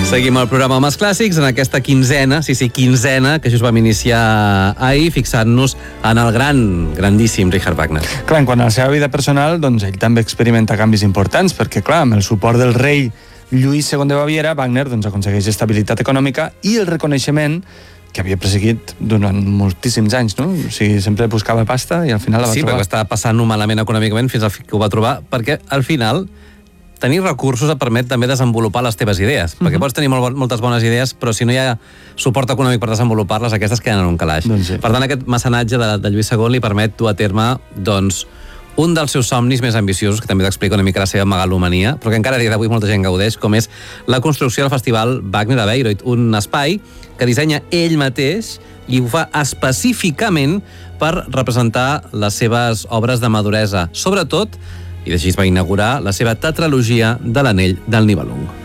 Seguim el programa Homes Clàssics en aquesta quinzena, quinzena, que just vam iniciar ahir, fixant-nos en el grandíssim Richard Wagner. Clar, en quant a la seva vida personal, doncs ell també experimenta canvis importants, perquè, clar, amb el suport del rei Lluís II de Baviera, Wagner doncs, aconsegueix estabilitat econòmica i el reconeixement que havia perseguit durant moltíssims anys, no? O sigui, sempre buscava pasta i al final la va trobar. Sí, perquè estava passant-ho malament econòmicament fins que ho va trobar, perquè al final tenir recursos et permet també desenvolupar les teves idees, perquè pots tenir moltes bones idees, però si no hi ha suport econòmic per desenvolupar-les, aquestes queden en un calaix. Doncs sí. Per tant, aquest mecenatge de Lluís II li permet dur a terme, doncs, un dels seus somnis més ambiciosos, que també t'explica una mica la seva megalomania, però que encara a dia d'avui molta gent gaudeix, com és la construcció del Festival Wagner a Bayreuth, un espai que dissenya ell mateix i ho fa específicament per representar les seves obres de maduresa, sobretot, i així es va inaugurar la seva tetralogia de l'Anell del Nibelung.